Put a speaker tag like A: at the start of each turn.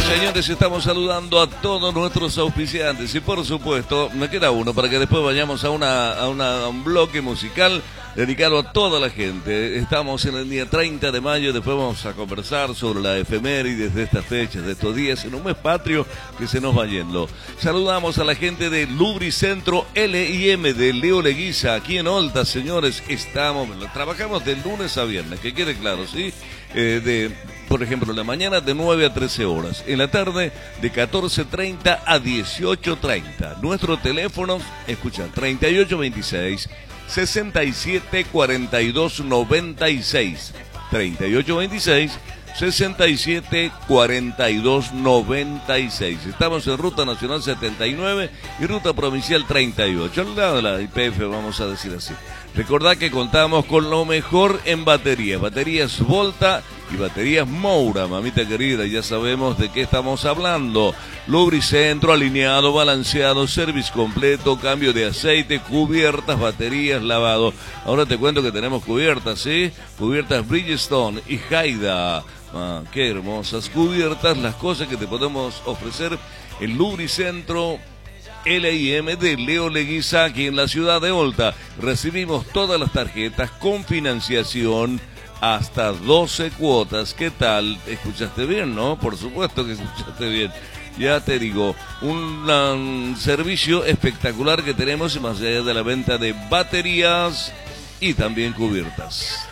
A: Señores, estamos saludando a todos nuestros auspiciantes y por supuesto, me queda uno para que después vayamos a un bloque musical dedicado a toda la gente. Estamos en el día 30 de mayo, después vamos a conversar sobre la efemérides de estas fechas, de estos días, en un mes patrio que se nos va yendo. Saludamos a la gente de Lubricentro L&M de Leo Leguiza, aquí en Olta, señores. Trabajamos de lunes a viernes, que quede claro, ¿sí? Por ejemplo, en la mañana de 9 a 13 horas, en la tarde de 14:30 a 18:30. Nuestro teléfono, escucha, 3826 674296, 3826 674296. Estamos en Ruta Nacional 79 y Ruta Provincial 38, al lado de la IPF, vamos a decir así. Recordá que contamos con lo mejor en baterías, baterías Volta y baterías Moura, mamita querida, ya sabemos de qué estamos hablando. Lubricentro, alineado, balanceado, service completo, cambio de aceite, cubiertas, baterías, lavado. Ahora te cuento que tenemos cubiertas, ¿sí? Cubiertas Bridgestone y Haida. Qué hermosas cubiertas, las cosas que te podemos ofrecer en Lubricentro L&M de Leo Leguiza, aquí en la ciudad de Olta. Recibimos todas las tarjetas con financiación hasta 12 cuotas. ¿Qué tal? ¿Escuchaste bien, no? Por supuesto que escuchaste bien. Ya te digo, un servicio espectacular que tenemos más allá de la venta de baterías y también cubiertas.